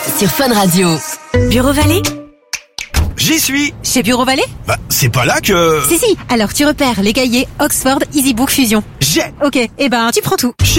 sur Fun Radio. Bureau Vallée? J'y suis. Chez Bureau Vallée? Bah, c'est pas là que... Si, alors tu repères les cahiers Oxford EasyBook Fusion. J'ai... Ok, tu prends tout.